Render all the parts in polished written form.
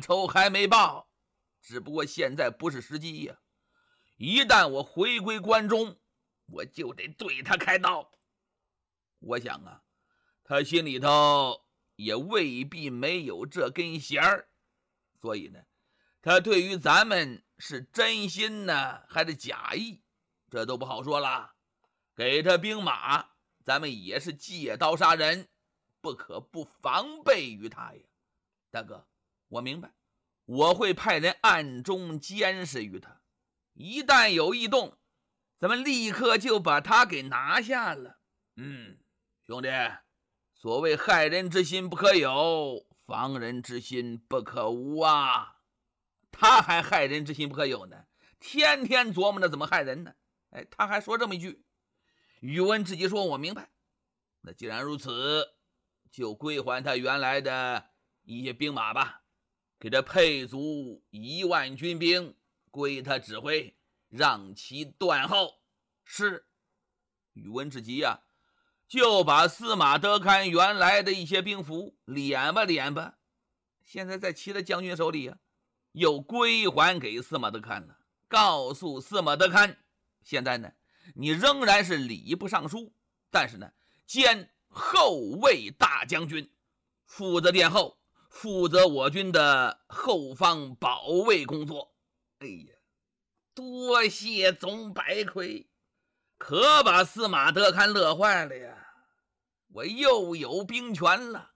仇还没报，只不过现在不是时机呀。一旦我回归关中，我就得对他开刀。我想啊，他心里头也未必没有这根弦儿，所以呢，他对于咱们是真心呢还是假意，这都不好说了。给他兵马，咱们也是借刀杀人，不可不防备于他呀。大哥，我明白，我会派人暗中监视于他，一旦有异动，咱们立刻就把他给拿下了。兄弟，所谓害人之心不可有，防人之心不可无啊。他还害人之心不可有呢，天天琢磨着怎么害人呢。他还说这么一句。宇文智己说：“我明白。那既然如此，就归还他原来的一些兵马吧，给他配足1万军兵，归他指挥，让其断后。”是。宇文智己呀，就把司马德堪原来的一些兵符敛吧，现在在齐的将军手里呀，又归还给司马德堪了，告诉司马德堪，现在呢，你仍然是礼部尚书，但是呢，兼后卫大将军，负责殿后，负责我军的后方保卫工作。哎呀，多谢总百魁，可把司马德堪乐坏了呀！我又有兵权了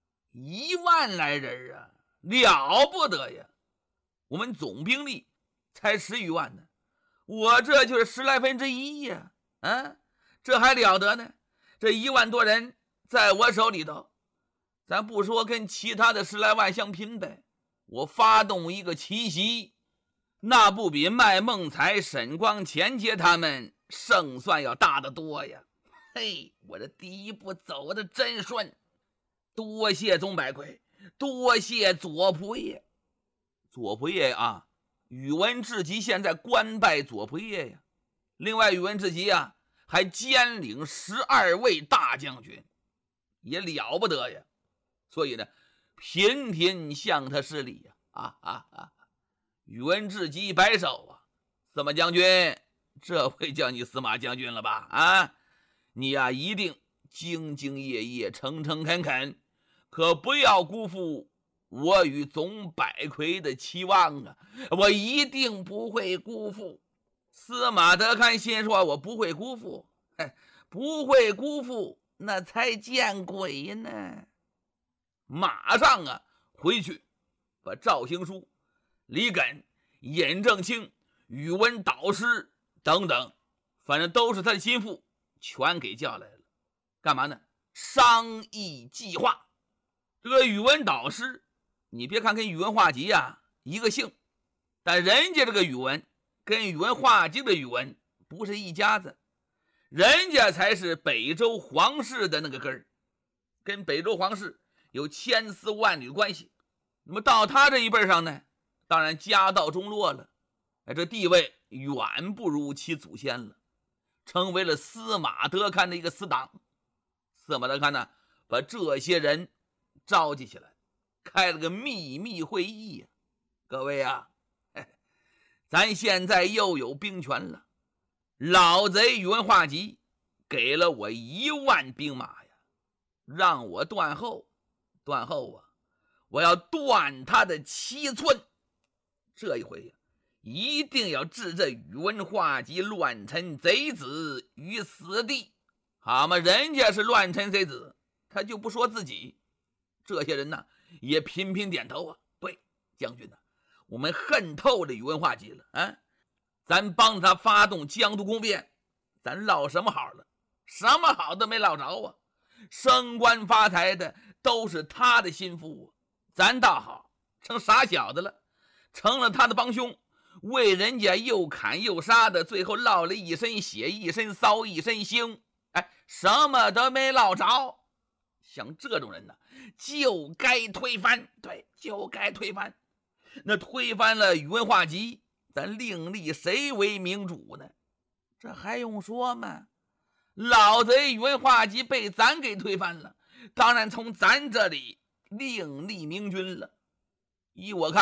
，1万来人啊，了不得呀！我们总兵力才10余万呢，我这就是10来分之一呀！这还了得呢？这1万多人在我手里头，咱不说跟其他的10来万相拼呗，我发动一个奇袭，那不比卖孟才、沈光、钱杰他们胜算要大得多呀！嘿，我这第一步走得真顺，多谢总百魁，多谢左仆射。左仆射啊，宇文智己现在官拜左仆射呀。另外，宇文智己啊，还兼领12位大将军，也了不得呀。所以呢，频频向他施礼呀。宇文智己摆手啊，司马将军，这回叫你司马将军了吧？你呀，一定兢兢业业，诚诚恳恳，可不要辜负我与总百魁的期望啊！我一定不会辜负。司马德堪心说：“我不会辜负，不会辜负，那才见鬼呢！”马上啊，回去把赵兴书、李艮、尹正清、宇文导师等等，反正都是他的心腹，全给叫来了。干嘛呢？商议计划。这个宇文导师，你别看跟宇文化及啊一个姓，但人家这个宇文跟宇文化及的宇文不是一家子，人家才是北周皇室的那个根儿，跟北周皇室有千丝万缕关系。那么到他这一辈上呢，当然家道中落了，这地位远不如其祖先了，成为了司马德堪的一个死党。司马德堪呢，把这些人召集起来，开了个秘密会议呀。各位啊，咱现在又有兵权了，老贼宇文化及给了我1万兵马呀，让我断后啊，我要断他的7寸。这一回呀，一定要置这宇文化及乱臣贼子于死地。好嘛，人家是乱臣贼子，他就不说自己。这些人呢，也频频点头啊。对，将军呢，我们恨透了宇文化及了咱帮他发动江都攻变，咱落什么好了？什么好都没落着啊！升官发财的都是他的心腹啊，咱倒好，成傻小子了，成了他的帮凶，为人家又砍又杀的，最后落了一身血，一身骚，一身腥，什么都没落着。像这种人呢，就该推翻，对，就该推翻。那推翻了宇文化及，咱另立谁为明主呢？这还用说吗？老贼宇文化及被咱给推翻了，当然从咱这里另立明君了。依我看